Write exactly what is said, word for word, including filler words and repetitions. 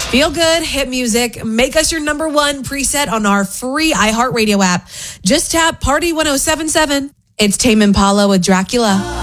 Feel good, hit music. Make us your number one preset on our free iHeartRadio app. Just tap Party ten seventy-seven. It's Tame Impala with Dracula.